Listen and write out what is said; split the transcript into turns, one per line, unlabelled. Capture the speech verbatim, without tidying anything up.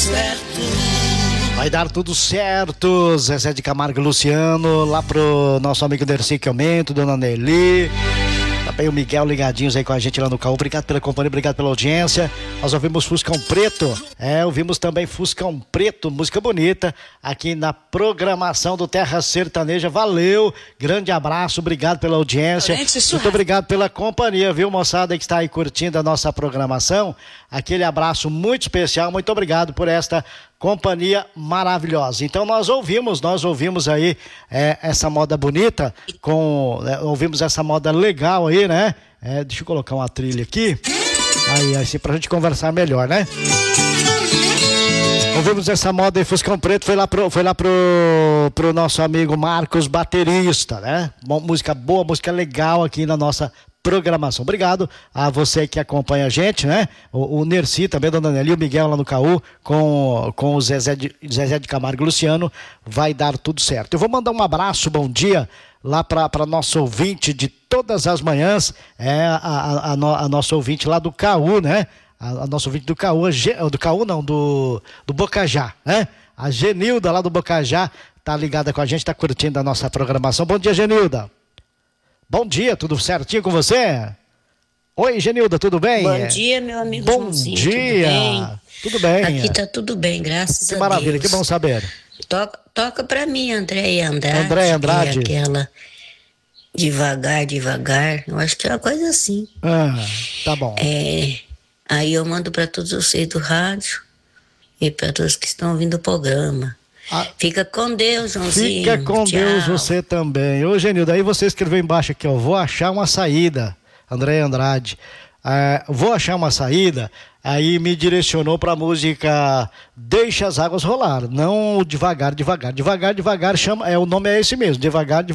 Vai dar tudo certo, Zezé de Camargo e Luciano, lá pro nosso amigo Dercy Aumento, dona Nelly, também o Miguel ligadinhos aí com a gente lá no Caú. Obrigado pela companhia, obrigado pela audiência. Nós ouvimos Fuscão Preto, é, ouvimos também Fuscão Preto, música bonita, aqui na programação do Terra Sertaneja. Valeu, grande abraço, obrigado pela audiência, muito obrigado pela companhia, viu, moçada que está aí curtindo a nossa programação. Aquele abraço muito especial, muito obrigado por esta companhia maravilhosa. Então nós ouvimos, nós ouvimos aí é, essa moda bonita, com, é, ouvimos essa moda legal aí, né? É, deixa eu colocar uma trilha aqui, aí assim pra gente conversar melhor, né? Ouvimos essa moda aí, Fuscão Preto, foi lá pro, foi lá pro, pro nosso amigo Marcos, baterista, né? Bom, música boa, música legal aqui na nossa programação. Obrigado a você que acompanha a gente, né? O, o Nerci também, dona Nelly, o Miguel lá no Caú, com, com o Zezé de, Zezé de Camargo e Luciano, vai dar tudo certo. Eu vou mandar um abraço, bom dia, lá para nosso ouvinte de todas as manhãs, é a, a, a, no, a nossa ouvinte lá do Caú, né? A, a nossa ouvinte do Caú, a, do Caú não, do, do Bocajá, né? A Genilda lá do Bocajá tá ligada com a gente, tá curtindo a nossa programação. Bom dia, Genilda. Bom dia, tudo certinho com você? Oi, Genilda, tudo bem?
Bom dia, meu amigo
Bom
Joãozinho,
dia,
tudo bem?
Tudo bem.
Aqui tá tudo bem, graças
que
a
maravilha,
Deus.
que bom saber.
Toca, toca pra mim, Andréia Andrade.
Andréia Andrade.
É aquela devagar, devagar, eu acho que é uma coisa assim.
Ah, tá bom.
É, aí eu mando pra todos vocês do rádio e pra todos que estão ouvindo o programa. Ah, fica com Deus, Joãozinho.
Fica com
Tchau.
Deus você também. Ô, Genilda, aí você escreveu embaixo aqui, ó, vou achar uma saída, André Andrade. Ah, vou achar uma saída, aí me direcionou pra música Deixa as Águas Rolar, não devagar, devagar, devagar, devagar, chama, é, o nome é esse mesmo, devagar, devagar.